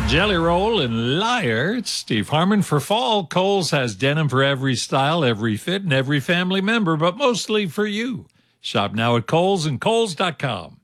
Jelly Roll and Liar. It's Steve Harmon. For fall, Kohl's has denim for every style, every fit, and every family member, but mostly for you. Shop now at Kohl's and Kohl's.com.